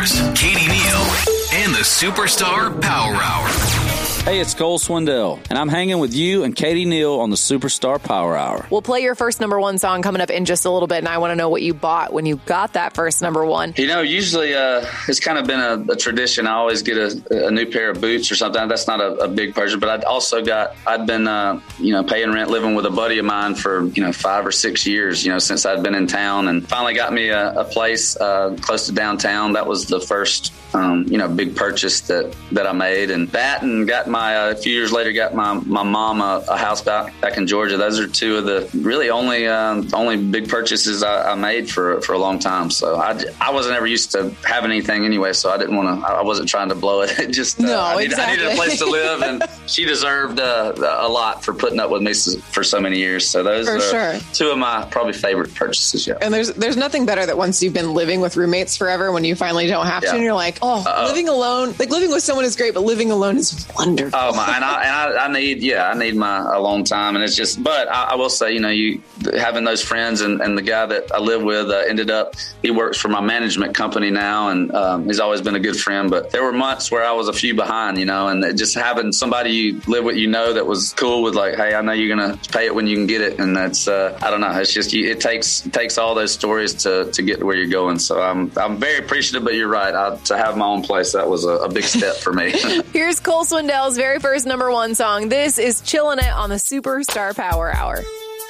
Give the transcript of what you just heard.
Katie Neal and the Superstar Power Hour. Hey, it's Cole Swindell, and I'm hanging with you and Katie Neal on the Superstar Power Hour. We'll play your first number one song coming up in just a little bit, and I want to know what you bought when you got that first number one. You know, usually it's kind of been a tradition. I always get a new pair of boots or something. That's not a big purchase, but I'd been paying rent, living with a buddy of mine for 5 or 6 years, since I'd been in town, and finally got me a place close to downtown. That was the first big purchase that I made, and got a few years later got my mom a house back in Georgia. Those are two of the really only big purchases I made for a long time. So I wasn't ever used to having anything anyway, so I wasn't trying to blow it. It just I needed a place to live, and she deserved a lot for putting up with me for so many years. So those are two of my probably favorite purchases. Yeah. And there's nothing better that once you've been living with roommates forever, when you finally don't have to, and you're like, living alone, like living with someone is great, but living alone is wonderful. Oh my! And I need my alone time, and it's just. But I will say, you having those friends and the guy that I live with he works for my management company now, and he's always been a good friend. But there were months where I was a few behind, and just having somebody you live with, that was cool with, like, hey, I know you're gonna pay it when you can get it, and that's I don't know. It's just it takes all those stories to get to where you're going. So I'm very appreciative. But you're right, to have my own place, that was a big step for me. Here's Cole Swindell's very first number one song. This is Chillin' It on the Superstar Power Hour.